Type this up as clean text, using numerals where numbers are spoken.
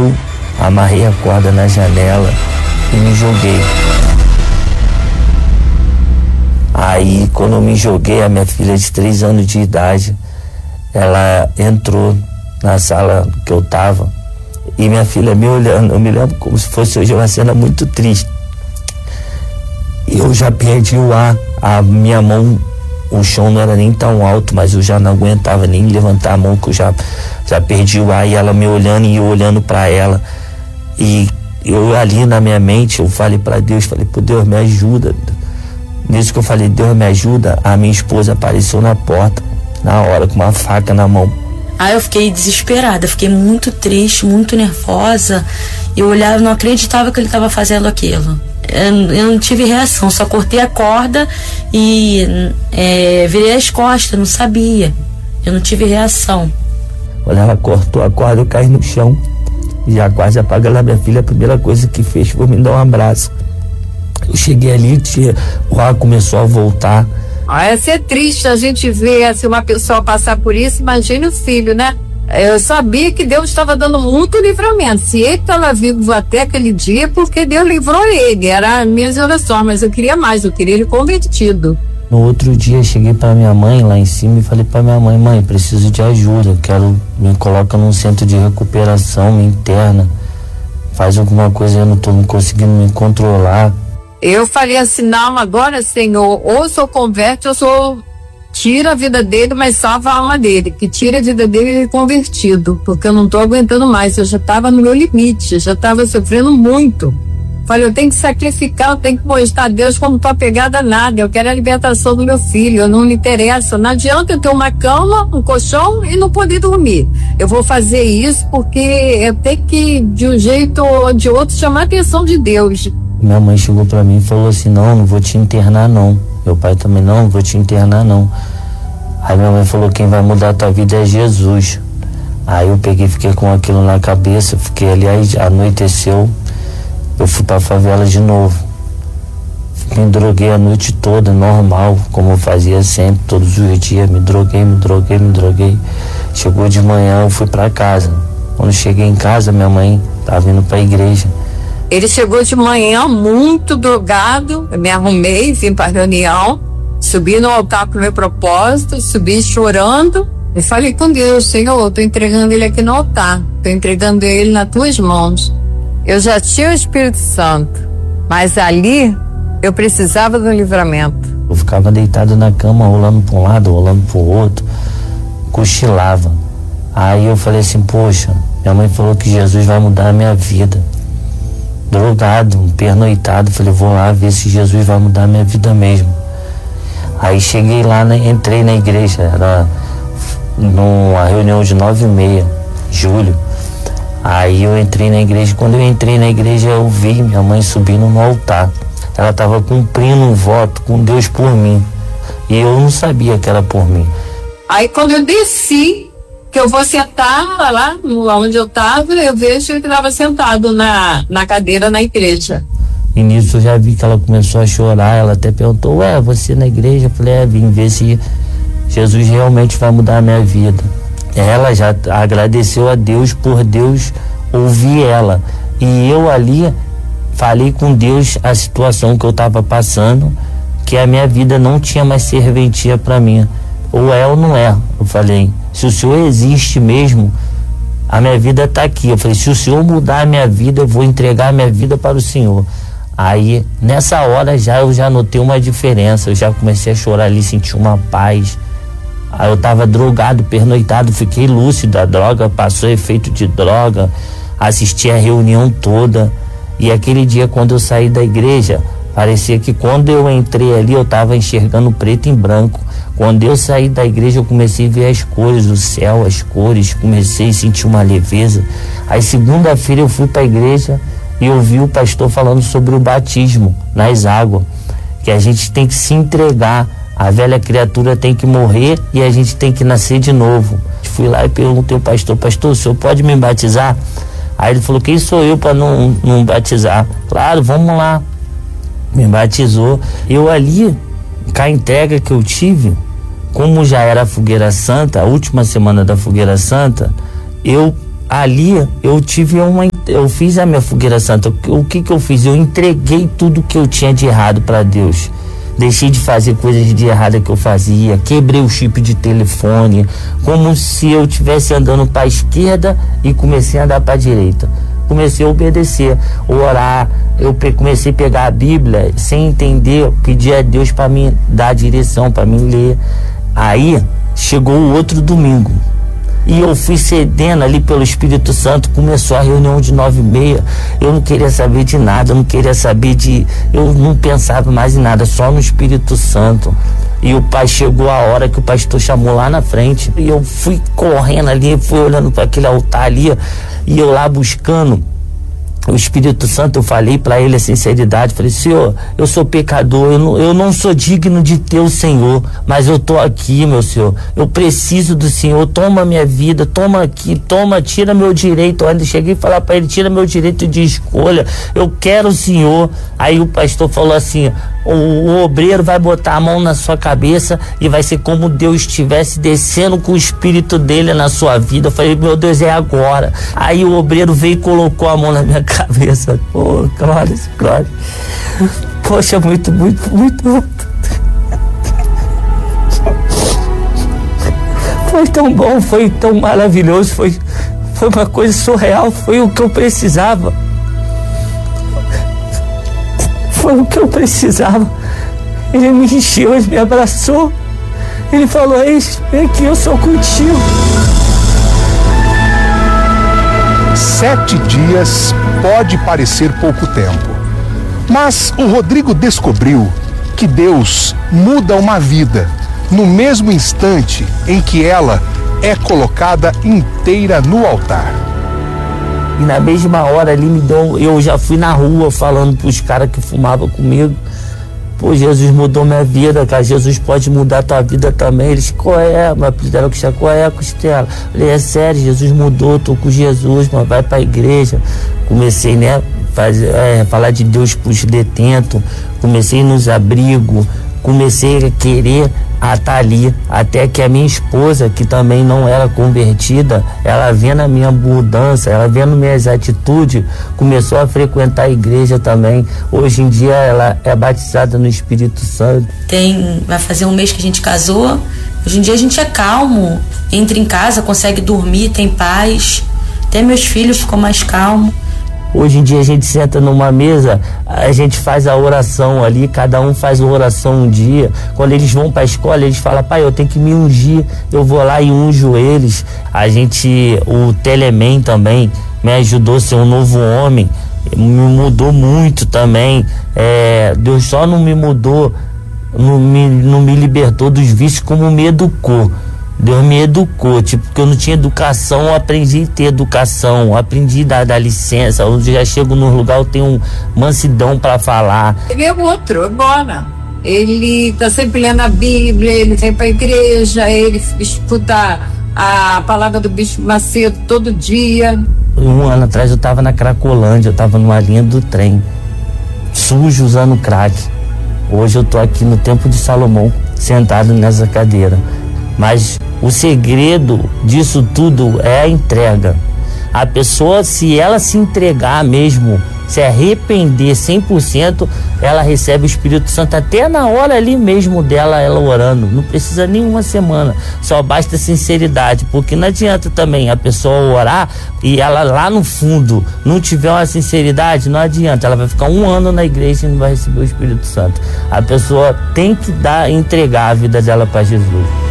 eu amarrei a corda na janela e me joguei. Aí, quando eu me joguei, a minha filha de 3 anos de idade, ela entrou na sala que eu tava e minha filha me olhando. Eu me lembro como se fosse hoje uma cena muito triste. Eu já perdi o ar, a minha mão, o chão não era nem tão alto, mas eu já não aguentava nem levantar a mão, que eu já perdi o ar, e ela me olhando e eu olhando para ela. E eu ali na minha mente, eu falei para Deus, falei, pô, Deus, me ajuda. Nisso que eu falei, Deus, me ajuda, a minha esposa apareceu na porta, na hora, com uma faca na mão. Aí eu fiquei desesperada, fiquei muito triste, muito nervosa. Eu olhava, não acreditava que ele estava fazendo aquilo. Eu não tive reação, só cortei a corda e virei as costas, não sabia. Eu não tive reação. Quando ela cortou a corda, eu caí no chão, já quase apagando a minha filha. A primeira coisa que fez foi me dar um abraço. Eu cheguei ali, o ar começou a voltar. É ser triste a gente ver assim, uma pessoa passar por isso. Imagine o filho, né? Eu sabia que Deus estava dando muito livramento. Se ele estava vivo até aquele dia, porque Deus livrou ele. Era a minha oração, mas eu queria mais, eu queria ele convertido. No outro dia, eu cheguei para minha mãe lá em cima e falei para minha mãe, mãe, preciso de ajuda, me coloca num centro de recuperação, me interna, faz alguma coisa, eu não estou conseguindo me controlar. Eu falei assim, não, agora, Senhor, ou sou converte, ou sou tira a vida dele, mas salva a alma dele, que tira a vida dele convertido, porque eu não tô aguentando mais, eu já tava no meu limite, eu já tava sofrendo muito. Falei, eu tenho que sacrificar, eu tenho que mostrar a Deus como não tô apegada a nada, eu quero a libertação do meu filho, eu não me interessa, não adianta eu ter uma cama, um colchão e não poder dormir. Eu vou fazer isso porque eu tenho que, de um jeito ou de outro, chamar a atenção de Deus. Minha mãe chegou pra mim e falou assim, não vou te internar não. Meu pai também, não vou te internar não. Aí minha mãe falou, quem vai mudar a tua vida é Jesus. Aí eu fiquei com aquilo na cabeça, fiquei ali, aí anoiteceu, eu fui pra favela de novo. Me droguei a noite toda, normal, como eu fazia sempre, todos os dias, me droguei. Chegou de manhã, eu fui pra casa. Quando cheguei em casa, minha mãe tava indo pra igreja. Ele chegou de manhã muito drogado, eu me arrumei, vim para a reunião, subi no altar com o meu propósito, subi chorando e falei com Deus, Senhor, eu estou entregando ele aqui no altar, estou entregando ele nas tuas mãos. Eu já tinha o Espírito Santo, mas ali eu precisava do livramento. Eu ficava deitado na cama, rolando para um lado, rolando para o outro, cochilava. Aí eu falei assim, poxa, minha mãe falou que Jesus vai mudar a minha vida. Drogado, pernoitado, falei, vou lá ver se Jesus vai mudar a minha vida mesmo. Aí cheguei lá, entrei na igreja, era numa reunião de 9h30, julho. Aí eu entrei na igreja, quando eu entrei na igreja eu vi minha mãe subindo no altar. Ela estava cumprindo um voto com Deus por mim, e eu não sabia que era por mim. Aí quando eu desci, que eu vou sentar lá onde eu estava, eu vejo que ele estava sentado na cadeira na igreja. E nisso eu já vi que ela começou a chorar, ela até perguntou, você na igreja? Eu falei, vim ver se Jesus realmente vai mudar a minha vida. Ela já agradeceu a Deus por Deus ouvir ela. E eu ali falei com Deus a situação que eu estava passando, que a minha vida não tinha mais serventia para mim. Ou é ou não é. Eu falei, se o Senhor existe mesmo, a minha vida está aqui. Eu falei, se o Senhor mudar a minha vida, eu vou entregar a minha vida para o Senhor. Aí, nessa hora eu já notei uma diferença, eu já comecei a chorar ali, senti uma paz. Aí eu estava drogado, pernoitado, fiquei lúcido, a droga passou efeito de droga, assisti a reunião toda. E aquele dia, quando eu saí da igreja, parecia que quando eu entrei ali, eu estava enxergando preto e branco. Quando eu saí da igreja, eu comecei a ver as cores, o céu, as cores, comecei a sentir uma leveza. Aí segunda-feira eu fui para a igreja e ouvi o pastor falando sobre o batismo nas águas, que a gente tem que se entregar, a velha criatura tem que morrer e a gente tem que nascer de novo. Fui lá e perguntei ao pastor, o senhor pode me batizar? Aí ele falou, quem sou eu para não batizar? Claro, vamos lá. Me batizou. Eu ali, com a entrega que eu tive, como já era a Fogueira Santa, a última semana da Fogueira Santa, eu tive uma eu fiz a minha fogueira santa. O que eu fiz? Eu entreguei tudo que eu tinha de errado para Deus. Deixei de fazer coisas de errada que eu fazia, quebrei o chip de telefone, como se eu estivesse andando para a esquerda e comecei a andar para a direita. Comecei a obedecer, orar, eu comecei a pegar a Bíblia sem entender, pedir a Deus para me dar a direção, para me ler. Aí chegou o outro domingo e eu fui cedendo ali pelo Espírito Santo. Começou a reunião de 9h30, eu não queria saber de nada, eu não pensava mais em nada, só no Espírito Santo. E o pai, chegou a hora que o pastor chamou lá na frente, e eu fui correndo ali, fui olhando para aquele altar ali, e eu lá buscando o Espírito Santo. Eu falei para ele a sinceridade, falei: Senhor, eu sou pecador, eu não sou digno de ter o Senhor, mas eu tô aqui, meu Senhor, eu preciso do Senhor, toma minha vida, toma aqui, tira meu direito. Olha, cheguei a falar para ele: tira meu direito de escolha, eu quero o Senhor. Aí o pastor falou assim: o obreiro vai botar a mão na sua cabeça e vai ser como Deus estivesse descendo com o Espírito dele na sua vida. Eu falei: meu Deus, é agora. Aí o obreiro veio e colocou a mão na minha cabeça. Oh, glória, glória. Poxa, muito. Foi tão bom, foi tão maravilhoso, foi uma coisa surreal, foi o que eu precisava. Foi o que eu precisava. Ele me encheu, ele me abraçou. Ele falou: vem aqui, eu sou contigo. 7 dias pode parecer pouco tempo, mas o Rodrigo descobriu que Deus muda uma vida no mesmo instante em que ela é colocada inteira no altar. E na mesma hora ali eu já fui na rua falando pros caras que fumavam comigo: pô, Jesus mudou minha vida, cara, Jesus pode mudar a tua vida também. Eles: qual é? Mas fizeram que qual é a costela? Eu falei: é sério, Jesus mudou, tô com Jesus, mas vai pra igreja. Comecei, né, falar de Deus pros detentos, comecei nos abrigos, comecei a querer estar ali, até que a minha esposa, que também não era convertida, ela vendo a minha mudança, ela vendo minhas atitudes, começou a frequentar a igreja também. Hoje em dia ela é batizada no Espírito Santo. Vai fazer 1 mês que a gente casou. Hoje em dia a gente é calmo, entra em casa, consegue dormir, tem paz. Até meus filhos ficam mais calmos. Hoje em dia a gente senta numa mesa, a gente faz a oração ali, cada um faz a oração um dia. Quando eles vão para a escola, eles falam: pai, eu tenho que me ungir, eu vou lá e unjo eles. O Teleman também me ajudou a ser um novo homem, me mudou muito também. Deus só não me mudou, não me libertou dos vícios, como me educou. Deus me educou, porque eu não tinha educação, eu aprendi a ter educação, eu aprendi a dar licença. Eu já chego num lugar, eu tenho mansidão para falar. Ele é outro, agora. Ele tá sempre lendo a Bíblia, ele vem pra igreja, ele escuta a palavra do Bispo Macedo todo dia. 1 ano atrás eu tava na Cracolândia, eu tava numa linha do trem, sujo, usando crack. Hoje eu tô aqui no Templo de Salomão, sentado nessa cadeira. Mas o segredo disso tudo é a entrega. A pessoa, se ela se entregar mesmo, se arrepender 100%, ela recebe o Espírito Santo até na hora ali mesmo dela, ela orando. Não precisa nenhuma semana, só basta sinceridade, porque não adianta também a pessoa orar e ela lá no fundo não tiver uma sinceridade, não adianta, ela vai ficar 1 ano na igreja e não vai receber o Espírito Santo. A pessoa tem que entregar a vida dela para Jesus.